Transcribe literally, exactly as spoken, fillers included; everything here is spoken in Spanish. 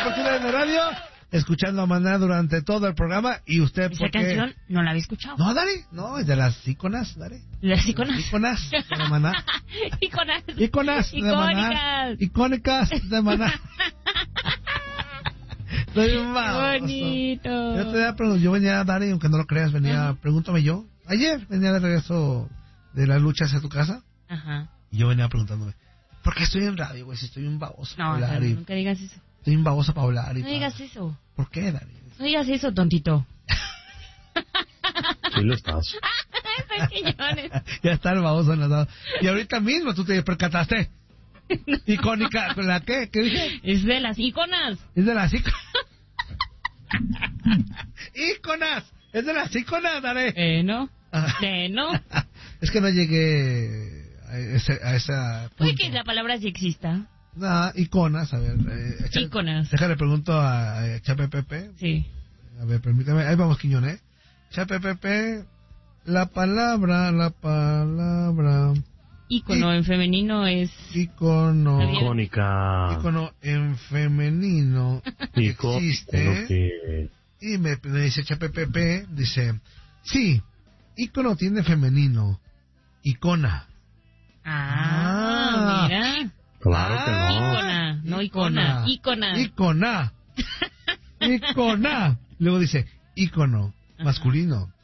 Deportiva en la radio, escuchando a Maná durante todo el programa. Y usted, Esa ¿por qué? canción no la había escuchado. No, Dari, no, es de las íconas, Dari. Las íconas. Íconas de Maná. Íconas. Íconas de Maná. Icónicas. Icónicas de Maná. Estoy un baboso. Bonito. Yo, te pregunto, yo venía, Dari, aunque no lo creas, venía, uh-huh. pregúntame yo. Ayer venía de regreso de las luchas a tu casa. Ajá. Y yo venía preguntándome, ¿por qué estoy en radio, güey? Si estoy un baboso no, para hablar. No, y... nunca digas eso. Estoy un baboso para hablar. Y no para... digas eso. ¿Por qué, Dari? No digas eso, tontito. Sí lo estás. Ya está el baboso enlazado. Y ahorita mismo tú te percataste. No. Icónica, ¿la qué? ¿Qué dije? Es de las íconas. Es de las íconas. ¡Íconas! Es de las íconas, Dari. Eh, no. Eh, no. Es que no llegué a, ese, a esa... Puede que la palabra sí exista. No, iconas, a ver. Eh, echa, íconas. Déjale, pregunto a, a Chape Pepe. Sí. A ver, permítame. Ahí vamos, Quiñón, ¿eh? Chape Pepe, la palabra, la palabra... Ícono I, en femenino es... Ícono... Icónica. Ícono en femenino existe. Que... Y me, me dice Chape Pepe, dice... Sí, ícono tiene femenino. Icona. Ah, ah mira. Claro que no. Icona, no icona. Icona. Icona. Icona. Luego dice, ícono, masculino.